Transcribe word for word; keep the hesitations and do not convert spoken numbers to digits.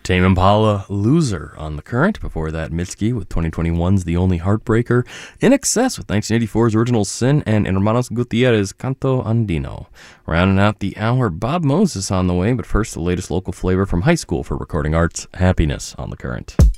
Tame Impala, Loser on the Current. Before that, Mitski with twenty twenty-one's The Only Heartbreaker. In Excess with nineteen eighty-four's Original Sin, and Hermanos Gutierrez, Canto Andino. Rounding out the hour, Bob Moses on the way, but first the latest local flavor from high school for recording arts, Happiness on the Current.